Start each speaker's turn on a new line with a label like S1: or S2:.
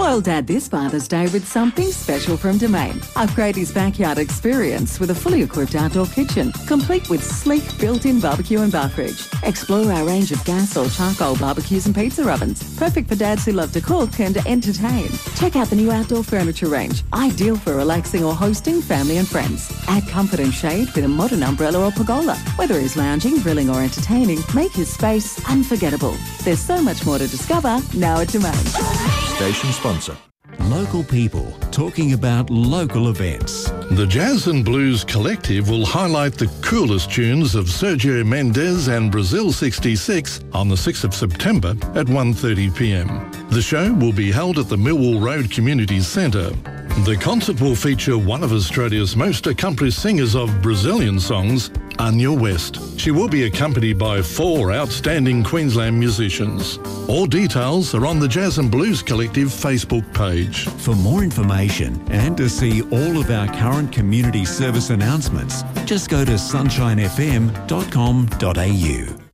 S1: Spoil Dad this Father's Day with something special from Domain. Upgrade his backyard experience with a fully equipped outdoor kitchen, complete with sleek built-in barbecue and bar fridge. Explore our range of gas or charcoal barbecues and pizza ovens, perfect for dads who love to cook and entertain. Check out the new outdoor furniture range, ideal for relaxing or hosting family and friends. Add comfort and shade with a modern umbrella or pergola. Whether he's lounging, grilling or entertaining, make his space unforgettable. There's so much more to discover now at Domain.
S2: Station sponsor.
S3: Local people talking about local events.
S4: The Jazz and Blues Collective will highlight the coolest tunes of Sergio Mendes and Brazil 66 on the 6th of September at 1:30pm. The show will be held at the Millwall Road Community Centre. The concert will feature one of Australia's most accomplished singers of Brazilian songs, Anya West. She will be accompanied by 4 outstanding Queensland musicians. All details are on the Jazz and Blues Collective Facebook page.
S3: For more information and to see all of our current community service announcements, just go to sunshinefm.com.au.